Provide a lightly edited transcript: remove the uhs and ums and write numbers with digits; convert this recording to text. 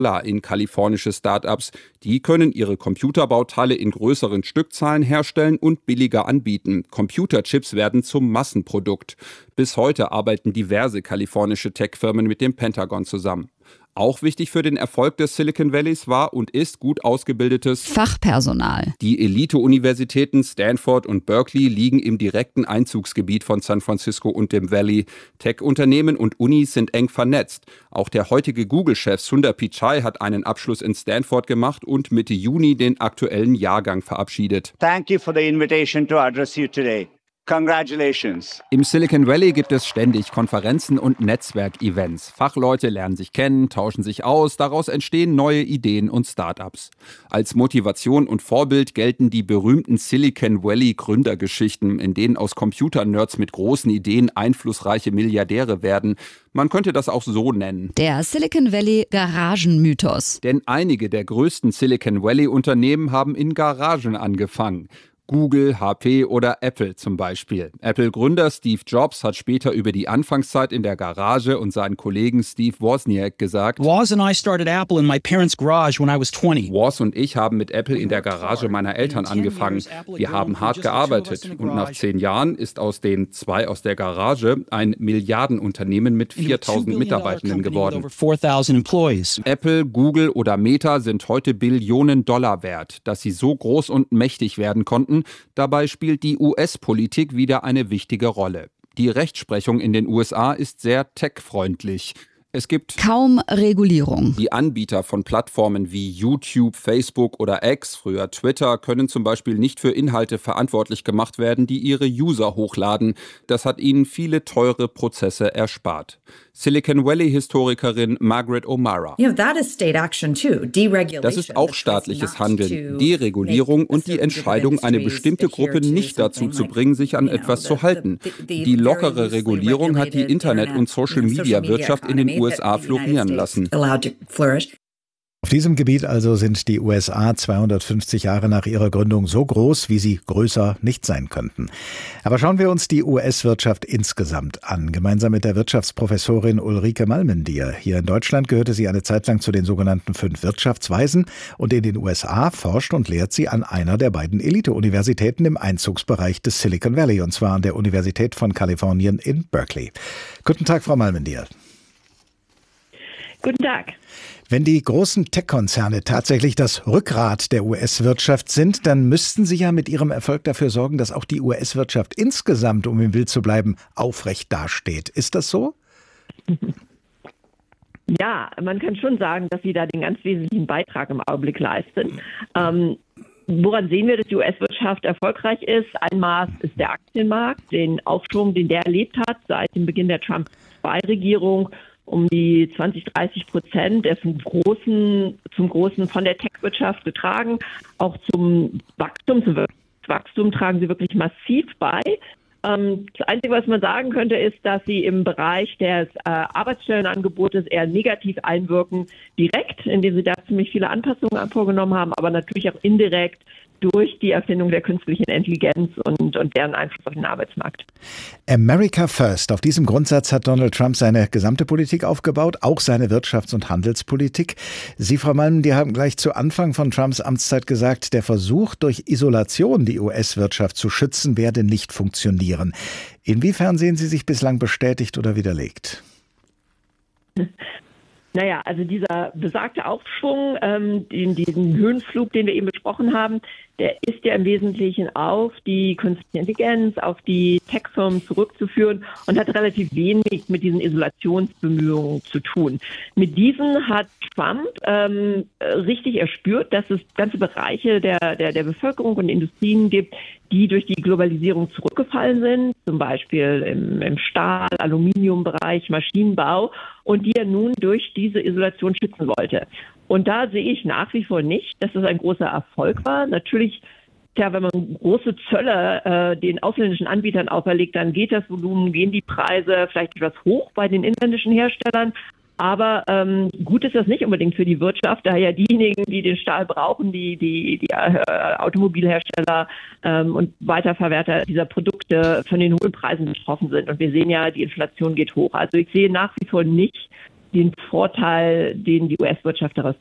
in kalifornische Start-ups. Die können ihre Computerbauteile in größeren Stückzahlen herstellen und billiger anbieten. Computerchips werden zum Massenprodukt. Bis heute arbeiten diverse kalifornische Tech-Firmen mit dem Pentagon zusammen. Auch wichtig für den Erfolg des Silicon Valleys war und ist gut ausgebildetes Fachpersonal. Die Elite-Universitäten Stanford und Berkeley liegen im direkten Einzugsgebiet von San Francisco und dem Valley. Tech-Unternehmen und Unis sind eng vernetzt. Auch der heutige Google-Chef Sundar Pichai hat einen Abschluss in Stanford gemacht und Mitte Juni den aktuellen Jahrgang verabschiedet. Thank you for the invitation to address you today. Congratulations. Im Silicon Valley gibt es ständig Konferenzen und Netzwerkevents. Fachleute lernen sich kennen, tauschen sich aus, daraus entstehen neue Ideen und Startups. Als Motivation und Vorbild gelten die berühmten Silicon Valley Gründergeschichten, in denen aus Computernerds mit großen Ideen einflussreiche Milliardäre werden. Man könnte das auch so nennen. Der Silicon Valley Garagenmythos. Denn einige der größten Silicon Valley Unternehmen haben in Garagen angefangen. Google, HP oder Apple zum Beispiel. Apple-Gründer Steve Jobs hat später über die Anfangszeit in der Garage und seinen Kollegen Steve Wozniak gesagt: Woz and I started Apple in my parents' garage when I was 20. Woz und ich haben mit Apple in der Garage meiner Eltern angefangen. Wir haben hart gearbeitet und nach 10 Jahren ist aus den 2 aus der Garage ein Milliardenunternehmen mit 4.000 Mitarbeitenden geworden. Apple, Google oder Meta sind heute Billionen Dollar wert. Dass sie so groß und mächtig werden konnten, dabei spielt die US-Politik wieder eine wichtige Rolle. Die Rechtsprechung in den USA ist sehr tech-freundlich. Es gibt kaum Regulierung. Die Anbieter von Plattformen wie YouTube, Facebook oder X, früher Twitter, können zum Beispiel nicht für Inhalte verantwortlich gemacht werden, die ihre User hochladen. Das hat ihnen viele teure Prozesse erspart. Silicon Valley-Historikerin Margaret O'Mara. Das ist auch staatliches Handeln, Deregulierung und die Entscheidung, eine bestimmte Gruppe nicht dazu zu bringen, sich an etwas zu halten. Die lockere Regulierung hat die Internet- und Social-Media-Wirtschaft in den USA florieren lassen. Auf diesem Gebiet also sind die USA 250 Jahre nach ihrer Gründung so groß, wie sie größer nicht sein könnten. Aber schauen wir uns die US-Wirtschaft insgesamt an, gemeinsam mit der Wirtschaftsprofessorin Ulrike Malmendier. Hier in Deutschland gehörte sie eine Zeit lang zu den sogenannten 5 Wirtschaftsweisen und in den USA forscht und lehrt sie an einer der beiden Elite-Universitäten im Einzugsbereich des Silicon Valley, und zwar an der Universität von Kalifornien in Berkeley. Guten Tag, Frau Malmendier. Guten Tag. Wenn die großen Tech-Konzerne tatsächlich das Rückgrat der US-Wirtschaft sind, dann müssten sie ja mit ihrem Erfolg dafür sorgen, dass auch die US-Wirtschaft insgesamt, um im Bild zu bleiben, aufrecht dasteht. Ist das so? Ja, man kann schon sagen, dass sie da den ganz wesentlichen Beitrag im Augenblick leisten. Woran sehen wir, dass die US-Wirtschaft erfolgreich ist? Ein Maß ist der Aktienmarkt, den Aufschwung, den der erlebt hat seit dem Beginn der Trump-2-Regierung. Um die 20-30%, der zum Großen von der Tech-Wirtschaft getragen. Auch zum Wachstum tragen sie wirklich massiv bei. Das Einzige, was man sagen könnte, ist, dass sie im Bereich des Arbeitsstellenangebotes eher negativ einwirken, direkt, indem sie da ziemlich viele Anpassungen vorgenommen haben, aber natürlich auch indirekt durch die Erfindung der künstlichen Intelligenz und deren Einfluss auf den Arbeitsmarkt. America First. Auf diesem Grundsatz hat Donald Trump seine gesamte Politik aufgebaut, auch seine Wirtschafts- und Handelspolitik. Sie, Frau Malm, die haben gleich zu Anfang von Trumps Amtszeit gesagt, der Versuch, durch Isolation die US-Wirtschaft zu schützen, werde nicht funktionieren. Inwiefern sehen Sie sich bislang bestätigt oder widerlegt? Naja, also dieser besagte Aufschwung, diesen Höhenflug, den wir eben besprochen haben, der ist ja im Wesentlichen auf die künstliche Intelligenz, auf die Tech-Firmen zurückzuführen und hat relativ wenig mit diesen Isolationsbemühungen zu tun. Mit diesen hat Trump richtig erspürt, dass es ganze Bereiche der Bevölkerung und Industrien gibt, die durch die Globalisierung zurückgefallen sind, zum Beispiel im Stahl-, Aluminiumbereich, Maschinenbau, und die er nun durch diese Isolation schützen wollte. Und da sehe ich nach wie vor nicht, dass das ein großer Erfolg war. Natürlich, wenn man große Zölle den ausländischen Anbietern auferlegt, dann geht das Volumen, gehen die Preise vielleicht etwas hoch bei den inländischen Herstellern. Aber gut ist das nicht unbedingt für die Wirtschaft, da ja diejenigen, die den Stahl brauchen, die Automobilhersteller und Weiterverwerter dieser Produkte von den hohen Preisen betroffen sind. Und wir sehen ja, die Inflation geht hoch. Also ich sehe nach wie vor nicht, den Vorteil, den die US-Wirtschaft daraus